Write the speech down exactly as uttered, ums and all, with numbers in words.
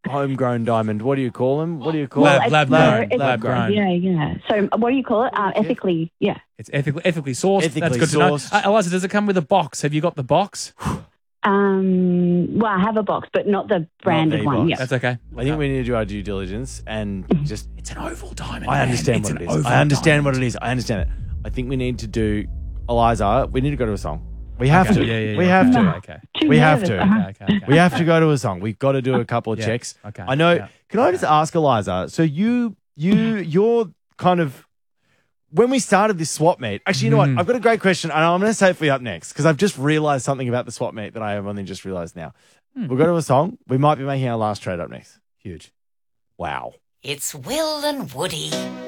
homegrown diamond. What do you call them? What do you call Lab- it? lab so grown, it's- lab grown. Yeah, yeah. So what do you call it? Uh, ethically, yeah. It's ethically, ethically sourced. Ethically That's good sourced. to know. Uh, Eliza, does it come with a box? Have you got the box? Um, well, I have a box, but not the branded the one. box. Yeah. That's okay. I think we need to do our due diligence and just. It's an oval diamond. I man. understand It's what an it is. oval I understand diamond. what it is. I understand it. I think we need to do, Eliza. We need to go to a song. We have Okay. to. Yeah, yeah, yeah. We have okay. to. Okay. Too We have nervous. to. Uh-huh. Okay, okay, okay. We have to go to a song. We've got to do a couple of Yeah. checks. Okay. I know. Yeah. Can I just ask Eliza? So you, you, you're kind of when we started this swap meet. Actually, you know Mm. what? I've got a great question, and I'm going to say it for you up next because I've just realised something about the swap meet that I have only just realised now. Mm. We'll go to a song. We might be making our last trade up next. Huge. Wow. It's Will and Woody